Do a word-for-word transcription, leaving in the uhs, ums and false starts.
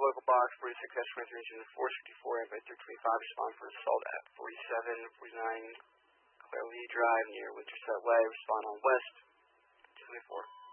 local box, forty-six dash twenty-three, engine four fifty-four, and by three twenty-five, respond for assault at forty-seven, forty-nine, Claire Lee Drive near Winterset Way, respond on west, two twenty-four.